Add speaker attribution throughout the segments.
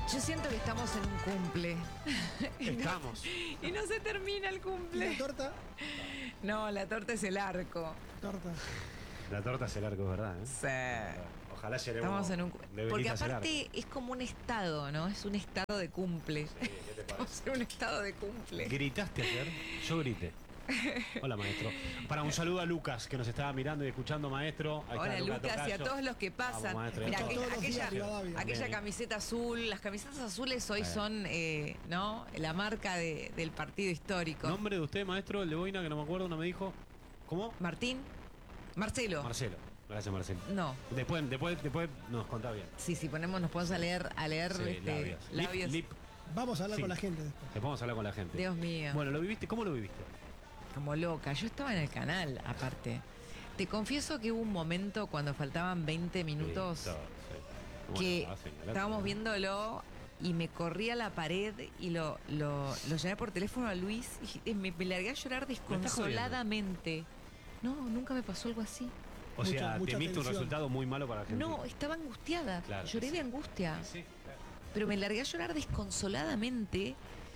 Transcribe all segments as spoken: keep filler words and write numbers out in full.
Speaker 1: Yo siento que estamos en un cumple.
Speaker 2: Estamos.
Speaker 1: Y no se termina el cumple.
Speaker 3: ¿Y la torta?
Speaker 1: No, la torta es el arco.
Speaker 3: Torta.
Speaker 2: La torta es el arco, es verdad, ¿eh?
Speaker 1: Sí.
Speaker 2: Ojalá lleguemos.
Speaker 1: Estamos en un cu-
Speaker 2: de
Speaker 1: Porque
Speaker 2: velitas el
Speaker 1: aparte
Speaker 2: arco.
Speaker 1: es como un estado, ¿no? Es un estado de cumple.
Speaker 2: Sí, ¿qué te
Speaker 1: Estamos
Speaker 2: parece?
Speaker 1: en un estado de cumple.
Speaker 2: ¿Gritaste ayer? Yo grité. Hola, maestro. Para un saludo a Lucas, que nos estaba mirando y escuchando, maestro. Ahí
Speaker 1: Hola
Speaker 2: está
Speaker 1: Lucas y a
Speaker 2: Tocayo.
Speaker 1: todos los que pasan.
Speaker 2: Vamos, maestro,
Speaker 1: Mira,
Speaker 2: ya
Speaker 1: aquella,
Speaker 3: todos los días,
Speaker 1: aquella,
Speaker 3: Rivadavia.
Speaker 1: aquella
Speaker 2: Bien.
Speaker 1: camiseta azul, las camisetas azules hoy
Speaker 2: Bien.
Speaker 1: son, eh, ¿no? La marca de- del partido histórico.
Speaker 2: Nombre de usted, maestro, el de Boina, que no me acuerdo, no me dijo. ¿Cómo?
Speaker 1: Martín, Marcelo.
Speaker 2: Marcelo. Gracias, Marcelo.
Speaker 1: No.
Speaker 2: Después, después, después nos contá bien.
Speaker 1: Sí, sí, ponemos, nos podemos a leer, a leer
Speaker 2: Sí,
Speaker 1: este,
Speaker 2: labios.
Speaker 1: labios.
Speaker 2: Lip, lip.
Speaker 3: Vamos a hablar
Speaker 2: Sí.
Speaker 3: con la gente después.
Speaker 2: Después vamos a hablar con la gente.
Speaker 1: Dios mío.
Speaker 2: Bueno, ¿lo viviste? ¿Cómo lo viviste?
Speaker 1: Como loca. Yo estaba en el canal, aparte. Te confieso que hubo un momento cuando faltaban veinte minutos
Speaker 2: Sí, todo, sí. Bueno,
Speaker 1: que
Speaker 2: estaba señalando,
Speaker 1: estábamos
Speaker 2: ¿no?
Speaker 1: viéndolo y me corrí a la pared y lo, lo, lo llamé por teléfono a Luis y me, me largué a llorar desconsoladamente. No, nunca me pasó algo así.
Speaker 2: O sea,
Speaker 3: Mucha- mucha
Speaker 2: temiste un
Speaker 3: tensión.
Speaker 2: resultado muy malo para Argentina.
Speaker 1: No, estaba angustiada.
Speaker 2: Claro,
Speaker 1: Lloré
Speaker 2: sí.
Speaker 1: de angustia.
Speaker 2: Sí, claro.
Speaker 1: Pero me largué a llorar desconsoladamente.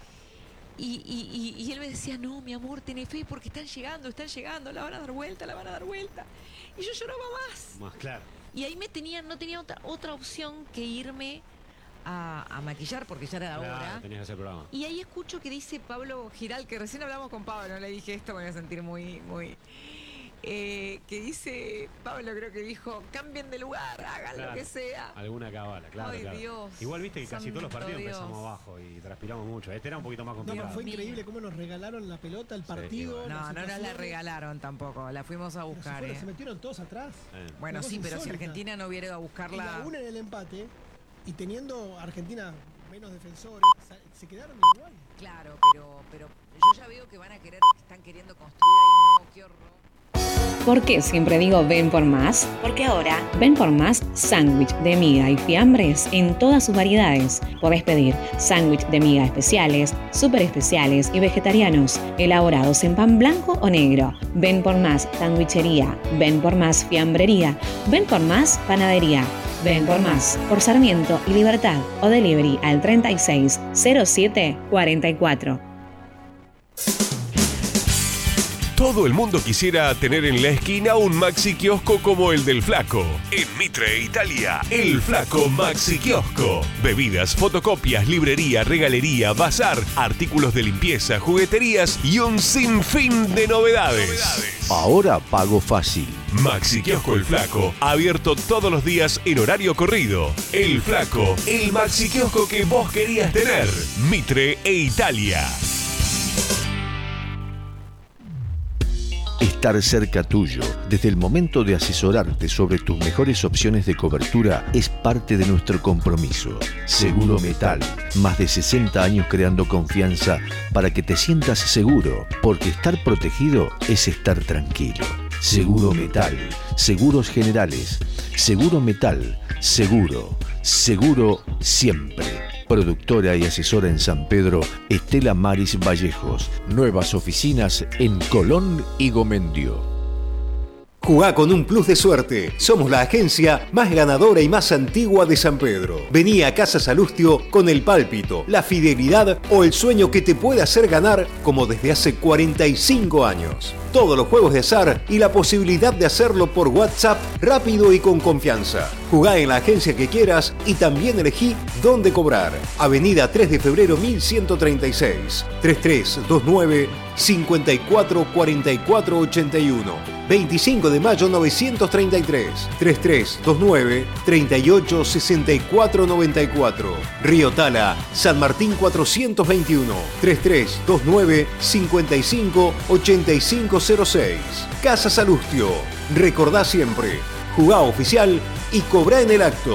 Speaker 1: Y, y, y, y él me decía, no, mi amor, ten fe porque están llegando, están llegando, la van a dar vuelta, la van a dar vuelta. Y yo lloraba más.
Speaker 2: Más claro.
Speaker 1: Y ahí me tenía, no tenía otra, otra opción que irme a, a maquillar porque ya era la
Speaker 2: Claro,
Speaker 1: hora.
Speaker 2: tenías que hacer programa.
Speaker 1: Y ahí escucho que dice Pablo Giral, que recién hablamos con Pablo, no le dije esto, me voy a sentir muy, muy... eh, que dice, Pablo creo que dijo, cambien de lugar, hagan
Speaker 2: Claro.
Speaker 1: lo que sea.
Speaker 2: Alguna cabala, claro,
Speaker 1: Ay,
Speaker 2: claro.
Speaker 1: Dios,
Speaker 2: Igual viste que casi todos los
Speaker 1: santo
Speaker 2: partidos
Speaker 1: Dios.
Speaker 2: empezamos abajo y transpiramos mucho. Este era un poquito más
Speaker 3: No,
Speaker 2: complicado.
Speaker 3: pero fue
Speaker 1: Mío.
Speaker 3: increíble cómo nos regalaron la pelota, el partido.
Speaker 2: igual.
Speaker 1: No,
Speaker 3: las
Speaker 1: no nos la
Speaker 3: situaciones.
Speaker 1: regalaron tampoco, la fuimos a
Speaker 3: Pero se
Speaker 1: buscar.
Speaker 3: fueron,
Speaker 1: eh.
Speaker 3: se metieron todos atrás.
Speaker 2: Eh.
Speaker 1: Bueno,
Speaker 3: Una
Speaker 1: sí,
Speaker 3: cosa
Speaker 1: pero si
Speaker 3: insólita.
Speaker 1: Argentina no hubiera ido a
Speaker 3: Y
Speaker 1: buscarla...
Speaker 3: la una en el empate, y teniendo Argentina menos defensores, sa- se quedaron igual.
Speaker 1: Claro, pero, pero yo ya veo que van a querer, están queriendo construir ahí, no, qué horror.
Speaker 4: ¿Por qué siempre digo ven por más? Porque ahora ven por más sándwich de miga y fiambres en todas sus variedades. Podés pedir sándwich de miga especiales, súper especiales y vegetarianos, elaborados en pan blanco o negro. Ven por más sandwichería, ven por más fiambrería, ven por más panadería. Ven por más, por Sarmiento y Libertad o delivery al treinta y seis cero siete cuarenta y cuatro.
Speaker 5: Todo el mundo quisiera tener en la esquina un Maxi Kiosco como el del Flaco. En Mitre, Italia, el Flaco Maxi Kiosco. Bebidas, fotocopias, librería, regalería, bazar, artículos de limpieza, jugueterías y un sinfín de novedades.
Speaker 6: Ahora pago fácil.
Speaker 5: Maxi Kiosco El Flaco, abierto todos los días en horario corrido. El Flaco, el Maxi Kiosco que vos querías tener. Mitre e Italia.
Speaker 6: Estar cerca tuyo, desde el momento de asesorarte sobre tus mejores opciones de cobertura, es parte de nuestro compromiso. Seguro Metal, más de sesenta años creando confianza para que te sientas seguro, porque estar protegido es estar tranquilo. Seguro Metal, seguros generales, Seguro Metal, seguro, seguro siempre. Productora y asesora en San Pedro, Estela Maris Vallejos. Nuevas oficinas en Colón y Gomendio.
Speaker 7: Jugá con un plus de suerte. Somos la agencia más ganadora y más antigua de San Pedro. Vení a Casa Salustio con el pálpito, la fidelidad o el sueño que te puede hacer ganar como desde hace cuarenta y cinco años. Todos los juegos de azar y la posibilidad de hacerlo por WhatsApp rápido y con confianza. Jugá en la agencia que quieras y también elegí dónde cobrar. Avenida tres de febrero mil ciento treinta y seis, treinta y tres veintinueve, cincuenta y cuatro cuarenta y cuatro ochenta y uno. veinticinco de mayo novecientos treinta y tres, treinta y tres veintinueve, treinta y ocho sesenta y cuatro noventa y cuatro. Río Tala, San Martín cuatrocientos veintiuno, treinta y tres veintinueve, cincuenta y cinco ochenta y cinco cero seis. Casa Salustio. Recordá siempre, jugá oficial y cobrá en el acto.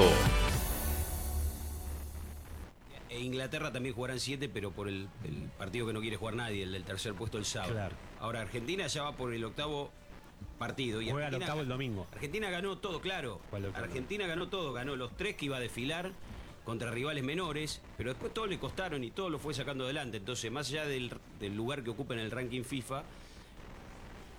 Speaker 8: E Inglaterra también jugarán siete, pero por el, el partido que no quiere jugar nadie, el del tercer puesto el sábado.
Speaker 2: Claro.
Speaker 8: Ahora Argentina ya va por el octavo partido. Y
Speaker 2: Juega el
Speaker 8: Argentina-
Speaker 2: octavo el domingo.
Speaker 8: Argentina ganó todo, claro.
Speaker 2: ¿Cuál octavo?
Speaker 8: Argentina ganó todo, ganó los tres que iba a desfilar contra rivales menores, pero después todos le costaron y todo lo fue sacando adelante. Entonces, más allá del, del lugar que ocupa en el ranking FIFA,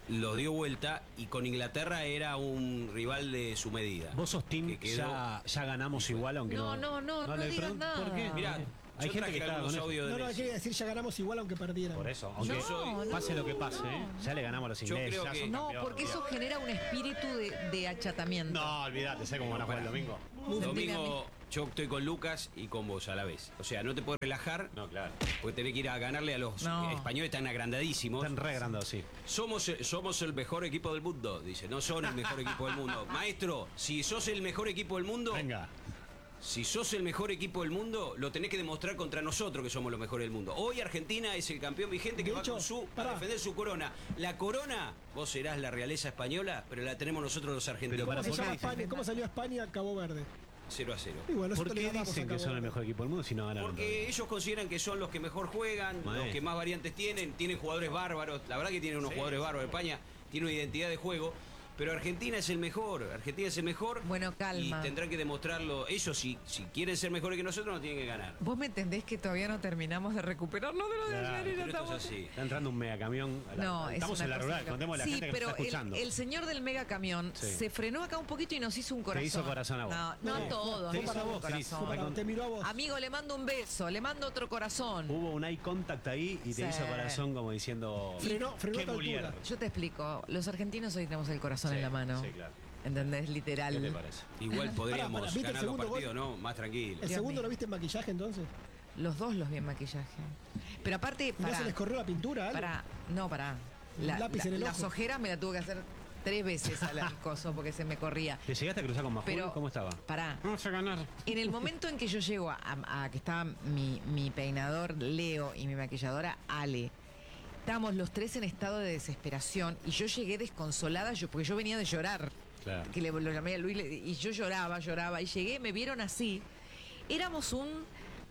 Speaker 8: lo dio vuelta y con Inglaterra era un rival de su medida.
Speaker 2: ¿Vos sos team
Speaker 8: que quedó-
Speaker 2: ya, ya ganamos igual, aunque no?
Speaker 1: No, no, no, no
Speaker 2: le
Speaker 1: digas
Speaker 2: pregunto
Speaker 1: nada.
Speaker 2: ¿Por qué?
Speaker 8: Mirá,
Speaker 2: hay
Speaker 8: yo
Speaker 2: gente
Speaker 8: traje
Speaker 2: que está
Speaker 8: algunos
Speaker 2: con eso.
Speaker 8: audios de
Speaker 3: No, no,
Speaker 8: Messi.
Speaker 3: quiere decir ya ganamos igual aunque perdieran.
Speaker 2: Por eso, aunque
Speaker 1: No, no,
Speaker 2: pase lo que
Speaker 1: no,
Speaker 2: pase,
Speaker 1: no.
Speaker 2: ¿eh? Ya le ganamos a los
Speaker 8: Yo
Speaker 2: ingleses.
Speaker 8: creo
Speaker 2: ya
Speaker 8: que-
Speaker 2: son
Speaker 1: No,
Speaker 2: campeones.
Speaker 1: porque eso genera un espíritu de, de achatamiento.
Speaker 2: No, olvídate, sé cómo van a jugar el domingo.
Speaker 8: Domingo yo estoy con Lucas y con vos a la vez. O sea, no te puedes relajar
Speaker 2: No, claro.
Speaker 8: porque tenés que ir a ganarle a los
Speaker 1: No.
Speaker 8: españoles tan agrandadísimos.
Speaker 2: Están re grandes, sí.
Speaker 8: Somos, somos el mejor equipo del mundo, dice. No son el mejor equipo del mundo. Maestro, si sos el mejor equipo del mundo,
Speaker 2: Venga.
Speaker 8: si sos el mejor equipo del mundo, lo tenés que demostrar contra nosotros que somos los mejores del mundo. Hoy Argentina es el campeón vigente que
Speaker 3: De
Speaker 8: va
Speaker 3: hecho,
Speaker 8: con su,
Speaker 3: pará.
Speaker 8: a defender su corona. La corona, vos serás la realeza española, pero la tenemos nosotros los argentinos.
Speaker 2: Pero
Speaker 3: ¿Cómo, se
Speaker 2: ¿por qué
Speaker 3: llama
Speaker 2: dicen?
Speaker 3: España? ¿Cómo salió España a Cabo Verde?
Speaker 8: cero a cero.
Speaker 3: Y bueno,
Speaker 2: ¿Por
Speaker 3: nosotros
Speaker 2: qué
Speaker 3: le ganamos a
Speaker 2: dicen que
Speaker 3: Cabo
Speaker 2: son el
Speaker 3: Verde.
Speaker 2: mejor equipo del mundo si no ganaron?
Speaker 8: Porque ellos consideran que son los que mejor juegan,
Speaker 2: Maestro.
Speaker 8: los que más variantes tienen, tienen jugadores bárbaros. La verdad que tienen unos jugadores bárbaros. España tiene una identidad de juego. Pero Argentina es el mejor, Argentina es el mejor.
Speaker 1: Bueno, calma.
Speaker 8: Y tendrán que demostrarlo. Ellos, si, si quieren ser mejores que nosotros, no tienen que ganar.
Speaker 1: Vos me entendés que todavía no terminamos de recuperarnos de lo de
Speaker 2: Claro,
Speaker 1: ayer y
Speaker 8: Pero
Speaker 1: no
Speaker 8: esto es
Speaker 1: estamos-
Speaker 8: así.
Speaker 2: Está entrando un megacamión. a la-
Speaker 1: No, es
Speaker 2: Estamos
Speaker 1: una
Speaker 2: en la
Speaker 1: cosa
Speaker 2: rural,
Speaker 1: que-
Speaker 2: contemos a la
Speaker 1: sí,
Speaker 2: gente que
Speaker 1: pero
Speaker 2: nos está escuchando.
Speaker 1: El, el señor del megacamión
Speaker 2: Sí.
Speaker 1: se frenó acá un poquito y nos hizo un corazón.
Speaker 2: hizo corazón a vos.
Speaker 1: No, no
Speaker 3: No,
Speaker 1: a todos.
Speaker 2: te
Speaker 1: nos
Speaker 2: hizo
Speaker 1: hizo
Speaker 2: a
Speaker 1: un
Speaker 2: vos, Cris.
Speaker 1: corazón.
Speaker 2: Fue para-
Speaker 3: Te miró a vos.
Speaker 1: Amigo, le mando un beso, le mando otro corazón.
Speaker 2: Hubo un eye contact ahí y te
Speaker 1: Sí.
Speaker 2: hizo corazón como diciendo.
Speaker 3: Frenó- frenó
Speaker 2: qué
Speaker 3: a tu
Speaker 2: Molière.
Speaker 3: altura.
Speaker 1: Yo te explico, los argentinos hoy tenemos el corazón
Speaker 2: Sí,
Speaker 1: en la mano.
Speaker 2: Sí, claro.
Speaker 1: ¿Entendés? Literal.
Speaker 2: ¿Qué te parece?
Speaker 8: Igual podríamos
Speaker 3: Pará, pará, ¿viste el
Speaker 8: ganar los
Speaker 3: segundo
Speaker 8: partidos,
Speaker 3: gol?
Speaker 8: ¿no? Más tranquilo.
Speaker 3: ¿El
Speaker 1: Dios
Speaker 3: segundo
Speaker 1: mío.
Speaker 3: lo viste en maquillaje entonces?
Speaker 1: Los dos los vi en maquillaje. Pero aparte,
Speaker 3: ¿No se
Speaker 1: para,
Speaker 3: les corrió la pintura? algo?
Speaker 1: para, no, para.
Speaker 3: Un lápiz en el
Speaker 1: las
Speaker 3: ojo.
Speaker 1: ojeras me la tuve que hacer tres veces al al coso porque se me corría.
Speaker 2: ¿Te llegaste a cruzar con Majul?
Speaker 1: Pero,
Speaker 2: ¿Cómo estaba?
Speaker 1: Pará.
Speaker 2: Vamos a ganar.
Speaker 1: En el momento en que yo llego a, a que estaba mi, mi peinador Leo y mi maquilladora Ale, estábamos los tres en estado de desesperación y yo llegué desconsolada yo, porque yo venía de llorar.
Speaker 2: Claro.
Speaker 1: Que le, lo llamé a Luis le- y yo lloraba, lloraba y llegué, me vieron así. Éramos un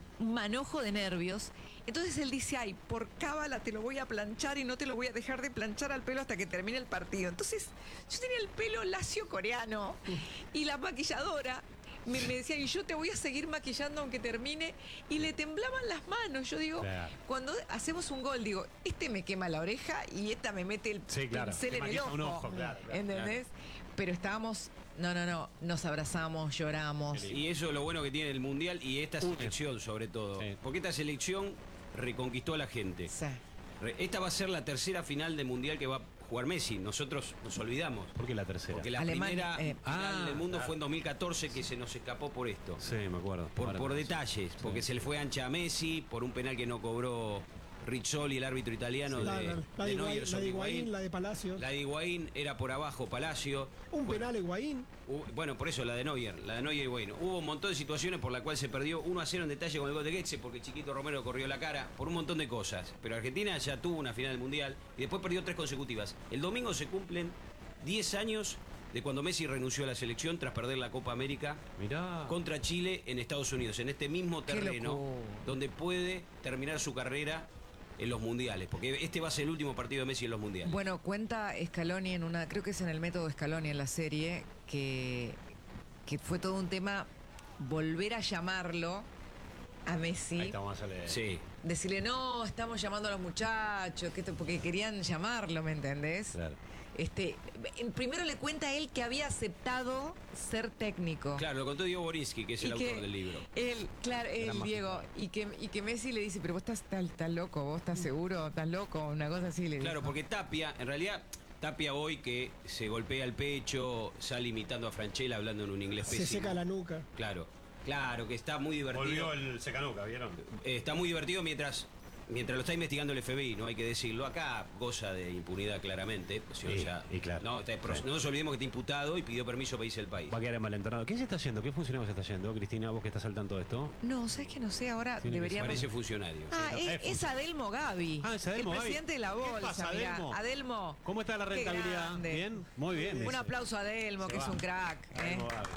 Speaker 1: manojo de nervios. Entonces él dice, ay, por cábala te lo voy a planchar y no te lo voy a dejar de planchar al pelo hasta que termine el partido. Entonces yo tenía el pelo lacio coreano y la maquilladora me, me decía, y yo te voy a seguir maquillando aunque termine. Y le temblaban las manos. Yo digo,
Speaker 2: Claro.
Speaker 1: cuando hacemos un gol, digo, este me quema la oreja y esta me mete el
Speaker 2: Sí, claro.
Speaker 1: pincel
Speaker 2: Te
Speaker 1: en el
Speaker 2: maquilla
Speaker 1: ojo.
Speaker 2: un ojo, claro, claro,
Speaker 1: ¿Entendés? Pero estábamos, no, no, no, nos abrazamos, lloramos.
Speaker 8: Y eso es lo bueno que tiene el Mundial y esta selección sobre todo.
Speaker 2: Sí.
Speaker 8: Porque esta selección reconquistó a la gente.
Speaker 1: Sí.
Speaker 8: Re- Esta va a ser la tercera final de Mundial que va a jugar Messi. Nosotros nos olvidamos.
Speaker 2: ¿Por qué la tercera?
Speaker 8: Porque la
Speaker 1: Alemania,
Speaker 8: primera
Speaker 1: eh,
Speaker 8: final
Speaker 2: ah,
Speaker 8: del mundo
Speaker 2: claro.
Speaker 8: fue en dos mil catorce que se nos escapó por esto.
Speaker 2: Sí, me acuerdo.
Speaker 8: Por,
Speaker 2: Ahora
Speaker 8: por
Speaker 2: me-
Speaker 8: detalles, porque se le fue ancha a Messi, por un penal que no cobró Rizzoli, el árbitro italiano
Speaker 3: La,
Speaker 8: de,
Speaker 3: la- la de
Speaker 8: de
Speaker 3: Higuaín,
Speaker 8: Neuer
Speaker 3: la
Speaker 8: sobre
Speaker 3: de Higuaín,
Speaker 8: Higuaín.
Speaker 3: la de Palacios.
Speaker 8: La de Higuaín era por abajo, Palacio.
Speaker 3: Un
Speaker 8: Bueno,
Speaker 3: penal a Higuaín.
Speaker 8: hu- Bueno, por eso, la de Neuer, la de Neuer y Higuaín. Hubo un montón de situaciones por la cual se perdió uno a cero en detalle con el gol de Goetze, porque Chiquito Romero corrió la cara, por un montón de cosas. Pero Argentina ya tuvo una final del Mundial y después perdió tres consecutivas. El domingo se cumplen diez años de cuando Messi renunció a la selección tras perder la Copa América
Speaker 2: Mirá.
Speaker 8: contra Chile en Estados Unidos, en este mismo
Speaker 1: Qué
Speaker 8: terreno
Speaker 1: locura.
Speaker 8: donde puede terminar su carrera en los mundiales, porque este va a ser el último partido de Messi en los mundiales.
Speaker 1: Bueno, cuenta Scaloni en una, creo que es en el método Scaloni en la serie, que, que fue todo un tema volver a llamarlo a Messi.
Speaker 2: Ahí estamos a leer.
Speaker 8: Sí,
Speaker 1: Decirle, no, estamos llamando a los muchachos, que esto, porque querían llamarlo, ¿me entendés?
Speaker 2: Claro.
Speaker 1: Este, en- primero le cuenta a él que había aceptado ser técnico.
Speaker 8: claro, lo contó Diego Borinsky, que es el
Speaker 1: Y que
Speaker 8: autor del libro.
Speaker 1: Él, claro, él,
Speaker 2: Gran
Speaker 1: Diego, y que, y que Messi le dice, pero vos estás, estás, estás loco, vos estás seguro, estás loco, una cosa así le
Speaker 8: Claro,
Speaker 1: dijo.
Speaker 8: porque Tapia, en realidad, Tapia hoy que se golpea el pecho, sale imitando a Franchella hablando en un inglés
Speaker 3: Se
Speaker 8: pésimo.
Speaker 3: seca la nuca.
Speaker 8: Claro, claro, que está muy divertido.
Speaker 2: Volvió el secanuca, ¿vieron?
Speaker 8: Eh, está muy divertido mientras mientras lo está investigando el F B I, no hay que decirlo. Acá goza de impunidad claramente. Pues, si no,
Speaker 2: Sí,
Speaker 8: ya-
Speaker 2: y claro.
Speaker 8: No, está- pero
Speaker 2: Sí.
Speaker 8: no nos olvidemos que está imputado y pidió permiso para irse del país.
Speaker 2: Va a quedar malentonado. ¿Qué se está haciendo? ¿Qué funcionario se está haciendo, Cristina? Vos que estás al tanto de esto.
Speaker 1: No, ¿sabes que no sé? Ahora
Speaker 2: Tiene que
Speaker 1: deberíamos...
Speaker 8: Parece funcionario.
Speaker 1: Ah,
Speaker 2: Sí,
Speaker 1: es,
Speaker 2: no,
Speaker 1: es
Speaker 2: es
Speaker 1: Adelmo Gavi.
Speaker 2: Ah, es Adelmo
Speaker 1: el
Speaker 2: Gavi.
Speaker 1: presidente de la
Speaker 2: ¿Qué
Speaker 1: bolsa.
Speaker 2: pasa,
Speaker 1: mirá.
Speaker 2: Adelmo?
Speaker 1: Adelmo.
Speaker 2: ¿Cómo está la
Speaker 1: Qué
Speaker 2: rentabilidad?
Speaker 1: grande.
Speaker 2: ¿Bien? Muy bien.
Speaker 1: Un
Speaker 2: dice.
Speaker 1: aplauso a Adelmo,
Speaker 2: Se
Speaker 1: que es
Speaker 2: va.
Speaker 1: un crack. ¿eh?
Speaker 2: Adelmo Gavi.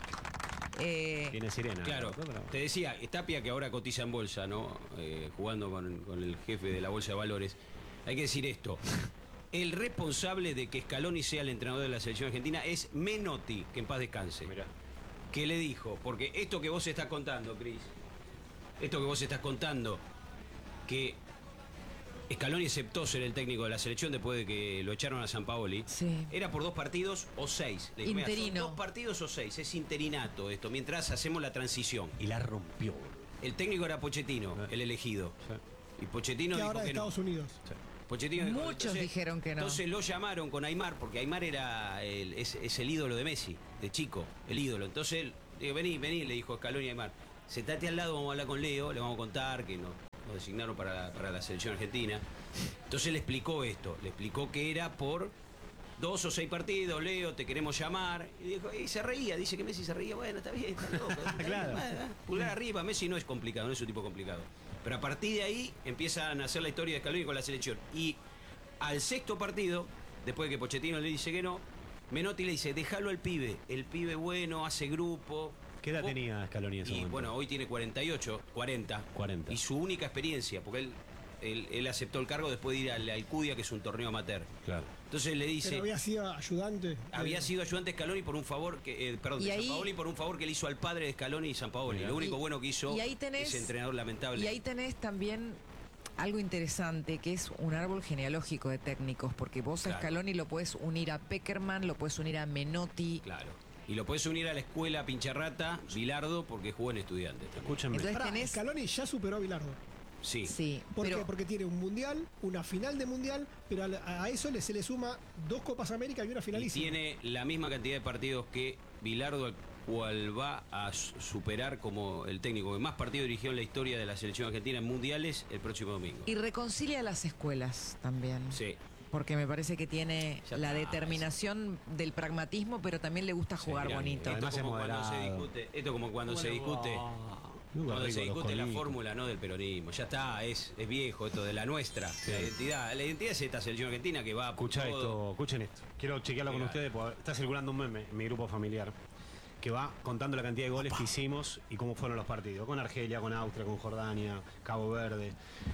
Speaker 1: Eh,
Speaker 2: Tiene sirena.
Speaker 8: Claro,
Speaker 2: ¿no? Pero-
Speaker 8: te decía, Tapia que ahora cotiza en bolsa, ¿no? Eh, jugando con, con el jefe de la bolsa de valores. Hay que decir esto. El responsable de que Scaloni sea el entrenador de la selección argentina es Menotti, que en paz descanse.
Speaker 2: Mirá.
Speaker 8: Que le dijo, porque esto que vos estás contando, Cris, esto que vos estás contando, que Scaloni aceptó ser el técnico de la selección después de que lo echaron a Sampaoli.
Speaker 1: Sí.
Speaker 8: Era por dos partidos o seis. Le dijo, "Mira, son
Speaker 1: Interino.
Speaker 8: dos partidos o seis, es interinato esto, mientras hacemos la transición".
Speaker 2: Y la rompió, boludo.
Speaker 8: El técnico era Pochettino, el elegido.
Speaker 2: Sí.
Speaker 8: Y Pochettino
Speaker 3: Que
Speaker 8: dijo
Speaker 3: ahora de
Speaker 8: que no.
Speaker 3: Estados Unidos.
Speaker 8: Pochettino dijo,
Speaker 1: Muchos
Speaker 8: entonces-
Speaker 1: dijeron que no.
Speaker 8: Entonces lo llamaron con Aymar, porque Aymar era el, es, es el ídolo de Messi, de chico, el ídolo. Entonces él, digo, vení, vení, le dijo Scaloni a Aymar. Sentate al lado, vamos a hablar con Leo, le vamos a contar que nos, nos designaron para la, para la selección argentina. Entonces le explicó esto, le explicó que era por dos o seis partidos, Leo, te queremos llamar. Y, dijo, y se reía, dice que Messi se reía, bueno, está bien, está loco. Está bien,
Speaker 2: Claro.
Speaker 8: bueno, pulgar arriba, Messi no es complicado, no es un tipo complicado. Pero a partir de ahí empiezan a hacer la historia de Scaloni con la selección. Y al sexto partido, después de que Pochettino le dice que no, Menotti le dice, déjalo al pibe, el pibe bueno, hace grupo.
Speaker 2: ¿Qué edad
Speaker 8: Vos-
Speaker 2: tenía Scaloni en ese
Speaker 8: Y
Speaker 2: momento?
Speaker 8: bueno, hoy tiene cuarenta y ocho, cuarenta.
Speaker 2: cuarenta.
Speaker 8: Y su única experiencia, porque él, él, él aceptó el cargo después de ir al Alcudia, que es un torneo amateur.
Speaker 2: Claro.
Speaker 8: Entonces le dice...
Speaker 3: Pero había sido ayudante.
Speaker 8: Había
Speaker 3: eh,
Speaker 8: sido ayudante de Scaloni por un favor que, eh, perdón,
Speaker 1: Y
Speaker 8: de
Speaker 1: ahí-
Speaker 8: Sampaoli por un favor que le hizo al padre de Scaloni y Sampaoli.
Speaker 2: Mirá.
Speaker 8: Lo único
Speaker 1: Y-
Speaker 8: bueno que hizo
Speaker 1: y ahí tenés-
Speaker 8: ese entrenador lamentable.
Speaker 1: Y ahí tenés también algo interesante, que es un árbol genealógico de técnicos, porque vos a
Speaker 8: Claro.
Speaker 1: Scaloni lo puedes unir a Peckerman, lo puedes unir a Menotti.
Speaker 8: Claro. Y lo puedes unir a la escuela Pincharrata, Bilardo, porque jugó en Estudiantes también.
Speaker 2: Escúchenme.
Speaker 1: Entonces
Speaker 3: pará,
Speaker 1: tenés...
Speaker 3: Scaloni ya superó a Bilardo.
Speaker 8: Sí.
Speaker 1: Sí,
Speaker 3: ¿Por
Speaker 1: pero
Speaker 3: qué? Porque tiene un mundial, una final de mundial, pero a, a eso le, se le suma dos Copas América y una
Speaker 8: Y
Speaker 3: finalísima.
Speaker 8: tiene la misma cantidad de partidos que Bilardo, al cual va a su- superar como el técnico que más partidos dirigió en la historia de la selección argentina en mundiales el próximo domingo.
Speaker 1: y reconcilia las escuelas también.
Speaker 8: Sí.
Speaker 1: Porque me parece que tiene
Speaker 8: Ya
Speaker 1: la
Speaker 8: está,
Speaker 1: determinación del pragmatismo, pero también le gusta jugar
Speaker 8: Mirá,
Speaker 1: bonito.
Speaker 8: Esto
Speaker 2: Además es
Speaker 8: como cuando se
Speaker 2: moderado.
Speaker 8: discute, esto como cuando se discute,
Speaker 2: Nunca
Speaker 8: cuando
Speaker 2: rico
Speaker 8: se
Speaker 2: los
Speaker 8: discute la
Speaker 2: colitos.
Speaker 8: fórmula no del peronismo. Ya está, es, es viejo esto de la nuestra, la identidad. La identidad es esta selección argentina que va por
Speaker 2: Escucha
Speaker 8: todo.
Speaker 2: esto, escuchen esto. Quiero chequearlo con
Speaker 8: Mirá.
Speaker 2: ustedes porque está circulando un meme en mi grupo familiar que va contando la cantidad de goles que hicimos y cómo fueron los partidos. Con Argelia, con Austria, con Jordania, Cabo Verde.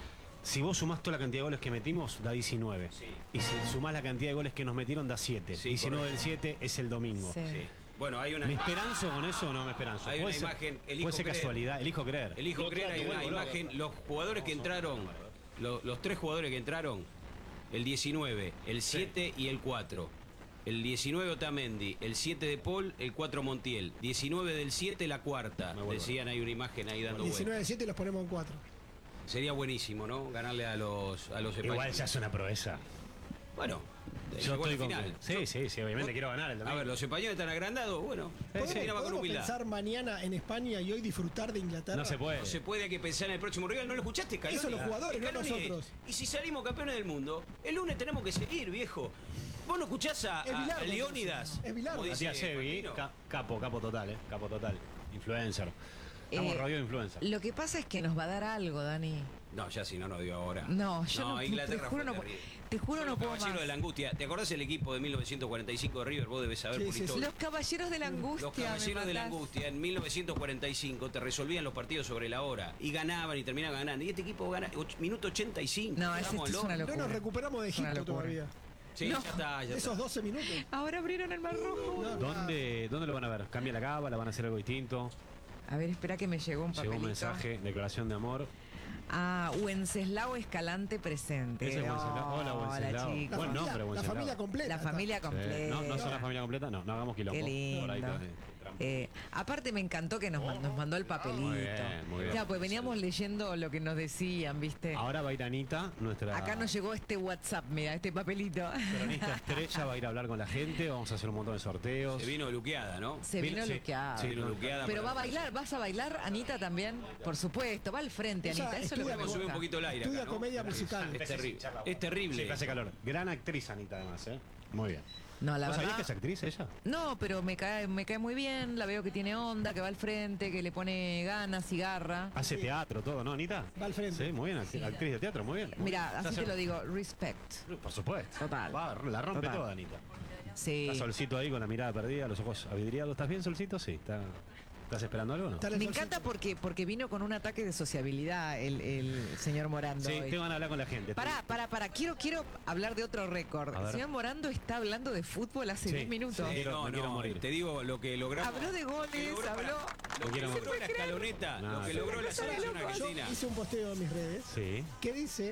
Speaker 2: Si vos sumás toda la cantidad de goles que metimos, da diecinueve.
Speaker 8: Sí.
Speaker 2: Y si sumás la cantidad de goles que nos metieron, da siete.
Speaker 8: Sí,
Speaker 2: diecinueve del
Speaker 8: correcto.
Speaker 2: siete es el domingo.
Speaker 1: Sí.
Speaker 8: Sí. Bueno, hay una
Speaker 2: ¿Me esperanzo con eso o no me esperanzo?
Speaker 8: Hay
Speaker 2: Puede
Speaker 8: una
Speaker 2: ser-
Speaker 8: imagen, elijo
Speaker 2: Puede ser
Speaker 8: creer.
Speaker 2: casualidad, elijo creer.
Speaker 8: Elijo creer, hay una imagen, los jugadores que entraron, lo- los tres jugadores que entraron, el diecinueve, el siete y el cuatro. El diecinueve Otamendi, el siete de Paul, el cuatro Montiel. diecinueve del siete la cuarta.
Speaker 2: Me vuelvo
Speaker 8: Decían, hay una imagen ahí dando
Speaker 3: diecinueve
Speaker 8: vueltas.
Speaker 3: de siete y los ponemos en cuatro.
Speaker 8: Sería buenísimo, ¿no? Ganarle a los a los
Speaker 2: Igual
Speaker 8: españoles.
Speaker 2: ya es una proeza.
Speaker 8: Bueno,
Speaker 2: Yo
Speaker 8: llegó a la
Speaker 2: estoy con
Speaker 8: final.
Speaker 2: que- Sí, sí, sí, obviamente quiero ganar el
Speaker 8: A
Speaker 2: domingo.
Speaker 8: ver, los españoles están agrandados, bueno,
Speaker 3: ¿Podemos,
Speaker 8: mira, va con
Speaker 3: podemos
Speaker 8: humildad.
Speaker 3: pensar mañana en España y hoy disfrutar de Inglaterra?
Speaker 2: No se puede.
Speaker 8: No se puede, hay que pensar en el próximo rival. ¿No lo escuchaste, Scaloni?
Speaker 3: Eso los jugadores, no
Speaker 8: Scaloni,
Speaker 3: nosotros.
Speaker 8: Y si salimos campeones del mundo, el lunes tenemos que seguir, viejo. ¿Vos no escuchás a,
Speaker 3: Es
Speaker 8: a-
Speaker 3: Bilardo,
Speaker 8: a Leónidas?
Speaker 3: es Bilardo.
Speaker 8: Como dice
Speaker 2: Matías Sevi,
Speaker 8: Martino.
Speaker 2: ca- capo, capo total, eh. Capo total. Influencer. Estamos
Speaker 1: Eh,
Speaker 2: rodeados de influencer.
Speaker 1: Lo que pasa es que nos va a dar algo, Dani.
Speaker 8: No, ya si no nos dio ahora.
Speaker 1: No, yo no,
Speaker 8: Inglaterra
Speaker 1: te juro
Speaker 8: fue
Speaker 1: no,
Speaker 8: terrible.
Speaker 1: te juro
Speaker 8: Son
Speaker 1: no
Speaker 8: los
Speaker 1: puedo
Speaker 8: caballeros
Speaker 1: más.
Speaker 8: de la angustia. ¿Te acordás el equipo de mil novecientos cuarenta y cinco de River? Vos debes saber
Speaker 3: Sí,
Speaker 8: por
Speaker 3: sí, sí.
Speaker 8: historia.
Speaker 1: Los caballeros de la angustia.
Speaker 8: Los
Speaker 1: me
Speaker 8: caballeros de la
Speaker 1: matás.
Speaker 8: angustia en mil novecientos cuarenta y cinco te resolvían los partidos sobre la hora y ganaban y terminaban ganando. Y este equipo gana och- minuto ochenta y cinco.
Speaker 1: No, ese-
Speaker 8: Vamos,
Speaker 1: esto es una
Speaker 8: loco.
Speaker 3: No nos recuperamos de
Speaker 1: Es una
Speaker 3: Egipto
Speaker 1: locura.
Speaker 3: todavía.
Speaker 8: Sí,
Speaker 1: No.
Speaker 8: ya está, ya
Speaker 3: Esos
Speaker 8: está.
Speaker 3: doce minutos.
Speaker 1: Ahora abrieron el mar rojo.
Speaker 3: No,
Speaker 2: ¿Dónde, ¿Dónde lo van a ver? ¿Cambia la cábala? ¿Van a hacer algo distinto?
Speaker 1: A ver, espera que me llegó un
Speaker 2: Llegó
Speaker 1: papelito.
Speaker 2: un mensaje, declaración de amor.
Speaker 1: Ah, Wenceslao Escalante presente.
Speaker 2: Ese es Wenceslao. Hola, Wenceslao.
Speaker 1: chicos.
Speaker 3: La
Speaker 2: Buen
Speaker 3: familia,
Speaker 2: nombre,
Speaker 3: la
Speaker 2: Wenceslao.
Speaker 3: familia completa.
Speaker 1: La
Speaker 3: está.
Speaker 1: familia
Speaker 2: Sí.
Speaker 1: completa.
Speaker 2: No, no son la familia completa, no, no hagamos quilombo.
Speaker 1: Qué lindo.
Speaker 2: Por ahí está, sí.
Speaker 1: Eh, aparte me encantó que nos, man- nos mandó el papelito.
Speaker 2: Muy bien, muy bien.
Speaker 1: Claro, pues veníamos leyendo lo que nos decían, ¿viste?
Speaker 2: Ahora va a ir Anita, nuestra
Speaker 1: Acá nos llegó este WhatsApp, mira, este papelito.
Speaker 2: cronista estrella, va a ir a hablar con la gente, vamos a hacer un montón de sorteos.
Speaker 8: Se vino luqueada, ¿no?
Speaker 1: Se vino
Speaker 2: Sí,
Speaker 1: luqueada.
Speaker 2: sí,
Speaker 8: vino luqueada.
Speaker 1: Pero va
Speaker 8: para-
Speaker 1: a bailar, ¿vas a bailar, Anita, también? Por supuesto, va al frente,
Speaker 3: Ella
Speaker 1: Anita. Eso es lo que
Speaker 3: estudia
Speaker 1: me
Speaker 8: Vamos a subir un
Speaker 1: gusta.
Speaker 8: poquito el aire
Speaker 3: Estudia
Speaker 8: acá, ¿no?
Speaker 3: comedia musical.
Speaker 8: Es terrible. Es
Speaker 2: Sí,
Speaker 8: terrible.
Speaker 2: que hace calor. Gran actriz Anita además, ¿eh? Muy bien.
Speaker 1: No, la
Speaker 2: ¿Vos sabías
Speaker 1: verdad.
Speaker 2: que es actriz ella?
Speaker 1: No, pero me cae, me cae muy bien, la veo que tiene onda, que va al frente, que le pone ganas y garra.
Speaker 2: Hace teatro, todo, ¿no, Anita?
Speaker 3: Va al frente.
Speaker 2: Sí, muy bien, act- actriz de teatro, muy bien.
Speaker 1: Mira,
Speaker 2: Ya
Speaker 1: así
Speaker 2: se-
Speaker 1: te lo digo, respect.
Speaker 2: Por supuesto.
Speaker 1: Total.
Speaker 2: Va, la rompe
Speaker 1: Total.
Speaker 2: toda, Anita.
Speaker 1: Sí.
Speaker 2: Está Solcito ahí con la mirada perdida, los ojos avidriados. ¿Estás bien, Solcito? Sí. Está... ¿Estás esperando algo o no?
Speaker 3: Está el
Speaker 1: Me
Speaker 3: solcito.
Speaker 1: encanta porque, porque vino con un ataque de sociabilidad el, el señor Morando.
Speaker 2: Sí,
Speaker 1: hoy.
Speaker 2: te van a hablar con la gente.
Speaker 1: Pará, pará, pará. Quiero, quiero hablar de otro récord.
Speaker 2: A
Speaker 1: El
Speaker 2: ver.
Speaker 1: señor Morando está hablando de fútbol hace
Speaker 2: Sí,
Speaker 1: diez minutos.
Speaker 2: sí. quiero-
Speaker 8: no,
Speaker 2: me quiero
Speaker 8: no,
Speaker 2: morir.
Speaker 8: te digo lo que logramos.
Speaker 1: Habló de goles,
Speaker 8: Lo que logró
Speaker 1: habló-
Speaker 8: para-
Speaker 2: Me
Speaker 8: Lo que
Speaker 2: quiero
Speaker 8: logró
Speaker 2: morir.
Speaker 8: la escaloneta,
Speaker 2: No,
Speaker 8: lo que
Speaker 2: sí.
Speaker 8: logró la
Speaker 1: No sabe
Speaker 8: selección
Speaker 1: loco.
Speaker 3: Yo
Speaker 8: argentina.
Speaker 3: hice un posteo en mis redes
Speaker 2: Sí.
Speaker 3: que dice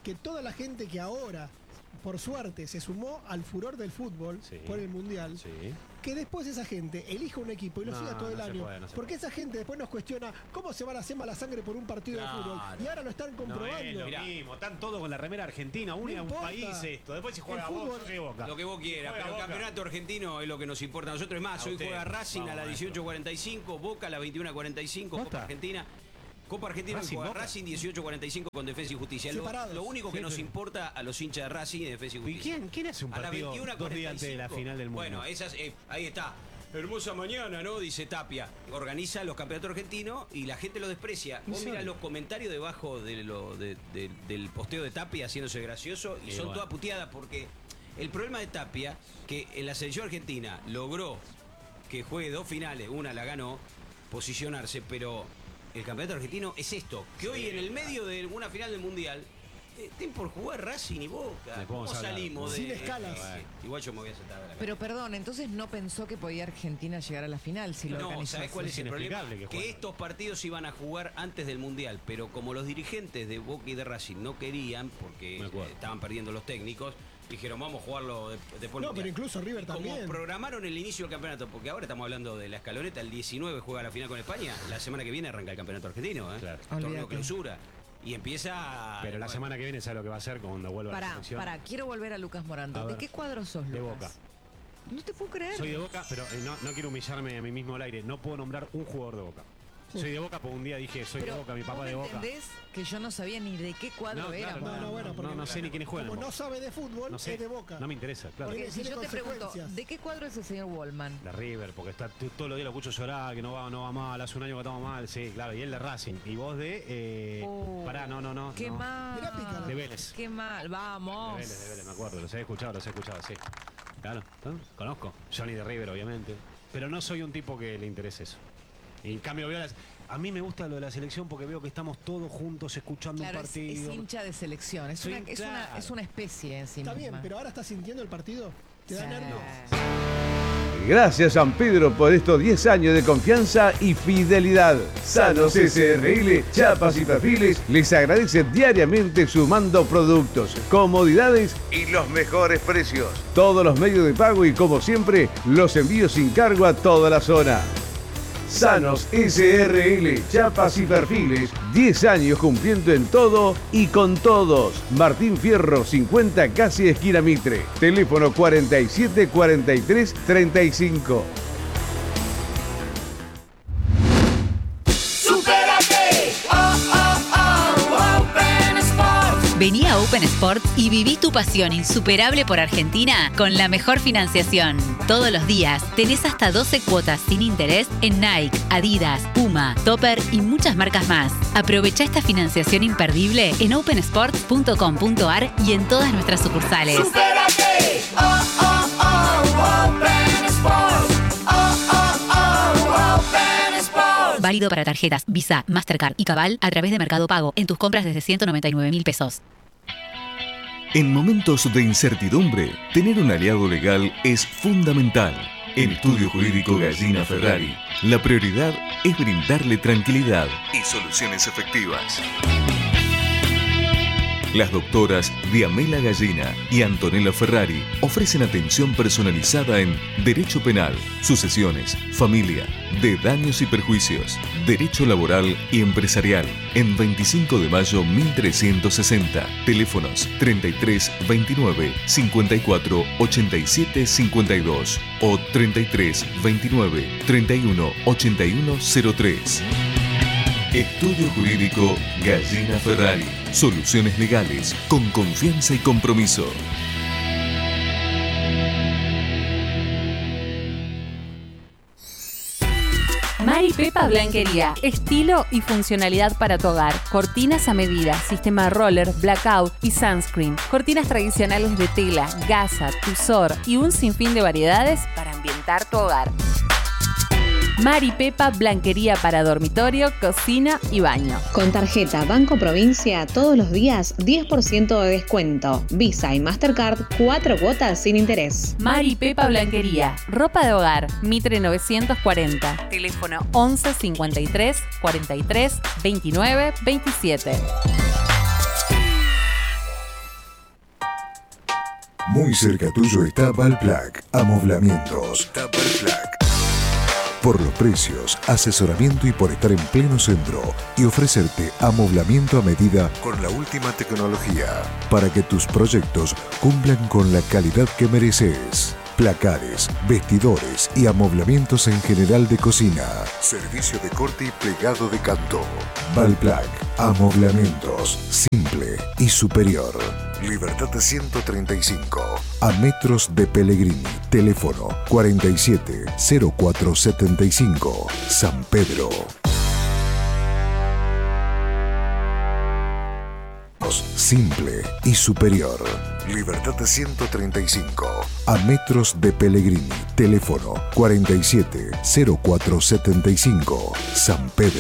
Speaker 3: que toda la gente que ahora, por suerte, se sumó al furor del fútbol
Speaker 2: Sí.
Speaker 3: por el Mundial,
Speaker 2: Sí.
Speaker 3: que después esa gente elija un equipo y lo
Speaker 2: No,
Speaker 3: siga todo el
Speaker 2: no se
Speaker 3: año.
Speaker 2: puede, no se
Speaker 3: porque esa gente después nos cuestiona cómo se va la sema la sangre por un partido
Speaker 8: Claro.
Speaker 3: de fútbol. Y ahora lo están
Speaker 2: No
Speaker 3: comprobando.
Speaker 2: es lo
Speaker 8: Mirá.
Speaker 2: mismo, están todos con la remera argentina, une
Speaker 3: No
Speaker 2: a un
Speaker 3: importa.
Speaker 2: país esto. Después si juega
Speaker 3: El
Speaker 2: Boca,
Speaker 3: fútbol-
Speaker 2: yo soy Boca.
Speaker 8: Lo que vos quieras,
Speaker 2: Juega
Speaker 8: pero el
Speaker 2: Boca.
Speaker 8: campeonato argentino es lo que nos importa a nosotros. Es más,
Speaker 2: A
Speaker 8: hoy
Speaker 2: usted.
Speaker 8: juega Racing
Speaker 2: Vamos,
Speaker 8: a las
Speaker 2: maestro.
Speaker 8: dieciocho cuarenta y cinco, Boca a las veintiuno cuarenta y cinco,
Speaker 2: ¿Posta?
Speaker 8: Copa Argentina. Copa Argentina
Speaker 2: Racing,
Speaker 8: juega
Speaker 2: Boca.
Speaker 8: Racing dieciocho cuarenta y cinco con Defensa y Justicia. Lo,
Speaker 3: Separados.
Speaker 8: lo único que
Speaker 2: Sí,
Speaker 8: nos
Speaker 2: pero-
Speaker 8: importa a los hinchas de Racing y Defensa y
Speaker 2: ¿Y
Speaker 8: Justicia.
Speaker 2: quién, quién hace un
Speaker 8: A las
Speaker 2: partido
Speaker 8: veintiuno
Speaker 2: dos días antes de la final del mundo?
Speaker 8: Bueno, esas, eh, ahí está. Hermosa mañana, ¿no? Dice Tapia. Organiza los campeonatos argentinos y la gente lo desprecia. Vos mirás los comentarios debajo de lo, de- de- del posteo de Tapia haciéndose gracioso y
Speaker 2: Y
Speaker 8: son
Speaker 2: bueno.
Speaker 8: todas puteadas porque el problema de Tapia, que en la selección argentina logró que juegue dos finales, una la ganó, posicionarse, pero el campeonato argentino es esto, que hoy en el medio de una final del Mundial eh, estén por jugar Racing y Boca.
Speaker 2: Después
Speaker 8: ¿Cómo
Speaker 2: vamos a hablar.
Speaker 8: salimos de...?
Speaker 3: Sin escalas.
Speaker 8: Eh, igual yo me voy a sentar a la
Speaker 1: Pero perdón, entonces no pensó que podía Argentina llegar a la final si lo
Speaker 8: No,
Speaker 1: organizó
Speaker 8: ¿sabes cuál
Speaker 1: así.
Speaker 8: es el problema?
Speaker 2: inexplicable que
Speaker 8: Que,
Speaker 2: jueguen.
Speaker 8: estos partidos iban a jugar antes del Mundial, pero como los dirigentes de Boca y de Racing no querían, porque
Speaker 2: Me acuerdo.
Speaker 8: eh, estaban perdiendo los técnicos, dijeron vamos a jugarlo de- después del
Speaker 3: No,
Speaker 8: Mundial.
Speaker 3: pero incluso River
Speaker 8: Y como
Speaker 3: también.
Speaker 8: programaron el inicio del campeonato, porque ahora estamos hablando de la escaloneta, el diecinueve juega la final con España, la semana que viene arranca el campeonato argentino, ¿eh?
Speaker 2: Claro.
Speaker 8: Torneo
Speaker 1: Olvídate.
Speaker 8: clausura. Y empieza...
Speaker 2: Pero la
Speaker 8: bueno,
Speaker 2: semana que viene sabe lo que va a hacer cuando vuelva a la
Speaker 1: Pará,
Speaker 2: selección.
Speaker 1: pará, quiero volver a Lucas
Speaker 2: A
Speaker 1: Morando. ¿De
Speaker 2: ver.
Speaker 1: qué cuadro sos, Lucas?
Speaker 2: De Boca.
Speaker 1: No te puedo creer.
Speaker 2: Soy de Boca, pero eh, no, no quiero humillarme a mí mismo al aire. No puedo nombrar un jugador de Boca. Soy de Boca porque un día dije, soy
Speaker 1: Pero
Speaker 2: de Boca, mi papá
Speaker 1: ¿vos
Speaker 2: de
Speaker 1: me
Speaker 2: Boca.
Speaker 1: entendés que yo no sabía ni de qué cuadro
Speaker 2: No,
Speaker 1: era?
Speaker 2: claro,
Speaker 3: No, no, bueno, porque
Speaker 2: no, no sé ni quiénes juegan.
Speaker 3: Como
Speaker 2: en
Speaker 3: no
Speaker 2: Boca.
Speaker 3: sabe de fútbol,
Speaker 2: No sé,
Speaker 3: es de Boca.
Speaker 2: no me interesa, claro.
Speaker 3: Porque
Speaker 1: Porque si
Speaker 3: tiene
Speaker 1: yo te pregunto,
Speaker 3: consecuencias.
Speaker 1: ¿de qué cuadro es el señor Wallman?
Speaker 2: La River, porque está t- todos los días lo escucho llorar, que no va, no va mal, hace un año que estamos mal, sí, claro, y él de Racing. Y vos de. Eh,
Speaker 1: Oh,
Speaker 2: pará, no, no, no.
Speaker 1: Qué
Speaker 2: no.
Speaker 1: mal.
Speaker 3: Mirá, pícala.
Speaker 2: De Vélez.
Speaker 1: Qué mal,
Speaker 2: De
Speaker 1: vamos.
Speaker 2: Vélez, de Vélez, me acuerdo, los he escuchado, los he escuchado, sí. Claro, ¿no? Conozco. Johnny de River, obviamente. Pero no soy un tipo que le interese eso. Y en cambio, veo las- a mí me gusta lo de la selección porque veo que estamos todos juntos escuchando
Speaker 1: Claro,
Speaker 2: un
Speaker 1: es,
Speaker 2: partido.
Speaker 1: es hincha de selección. Es,
Speaker 2: Soy
Speaker 1: una, es, una,
Speaker 2: claro.
Speaker 1: es una especie en sí
Speaker 3: Está bien,
Speaker 1: misma.
Speaker 3: pero ahora estás sintiendo el partido. ¿Te da
Speaker 1: Sí.
Speaker 3: nervios?
Speaker 9: Gracias San Pedro por estos diez años de confianza y fidelidad. Sanos S R L, Chapas y Perfiles les agradece diariamente sumando productos, comodidades y los mejores precios. Todos los medios de pago y como siempre, los envíos sin cargo a toda la zona. Sanos S R L, Chapas y Perfiles, diez años cumpliendo en todo y con todos. Martín Fierro cincuenta, casi esquina Mitre. Teléfono cuarenta y siete cuarenta y tres treinta y cinco.
Speaker 10: Vení a Open Sports y viví tu pasión insuperable por Argentina con la mejor financiación. Todos los días tenés hasta doce cuotas sin interés en Nike, Adidas, Puma, Topper y muchas marcas más. Aprovecha esta financiación imperdible en open sports punto com punto ar y en todas nuestras sucursales.
Speaker 11: ¡Supérate! Oh, oh, oh, Open Sports. Oh, oh, oh, Open Sports.
Speaker 10: Válido para tarjetas Visa, Mastercard y Cabal a través de Mercado Pago en tus compras desde ciento noventa y nueve mil pesos.
Speaker 12: En momentos de incertidumbre, tener un aliado legal es fundamental. En Estudio Jurídico Gallina Ferrari, la prioridad es brindarle tranquilidad y soluciones efectivas. Las doctoras Diamela Gallina y Antonella Ferrari ofrecen atención personalizada en Derecho Penal, Sucesiones, Familia, de Daños y Perjuicios, Derecho Laboral y Empresarial, en veinticinco de mayo mil trescientos sesenta. Teléfonos treinta y tres veintinueve cincuenta y cuatro ochenta y siete cincuenta y dos o treinta y tres veintinueve treinta y uno ochenta y uno cero tres. Estudio Jurídico Gallina Ferrari. Soluciones legales con confianza y compromiso.
Speaker 13: Mari Pepa Blanquería, estilo y funcionalidad para tu hogar. Cortinas a medida, sistema roller, blackout y sunscreen. Cortinas tradicionales de tela, gasa, tusor y un sinfín de variedades para ambientar tu hogar. Mari Pepa Blanquería para dormitorio, cocina y baño.
Speaker 4: Con tarjeta Banco Provincia, todos los días diez por ciento de descuento. Visa y Mastercard, cuatro cuotas sin interés.
Speaker 13: Mari Pepa Blanquería, ropa de hogar, Mitre novecientos cuarenta. Teléfono once cincuenta y tres cuarenta y tres veintinueve veintisiete.
Speaker 14: Muy cerca tuyo está Valplac, amoblamientos. Está Valplac. Por los precios, asesoramiento y por estar en pleno centro y ofrecerte amoblamiento a medida con la última tecnología para que tus proyectos cumplan con la calidad que mereces. Placares, vestidores y amoblamientos en general de cocina. Servicio de corte y plegado de canto. Valplac, amoblamientos, simple y superior. Libertad ciento treinta y cinco, a metros de Pellegrini. Teléfono cuarenta y siete cero cuatro setenta y cinco, San Pedro. Simple y superior. Libertad ciento treinta y cinco, a metros de Pellegrini. Teléfono cuarenta y siete cero cuatro setenta y cinco, San Pedro.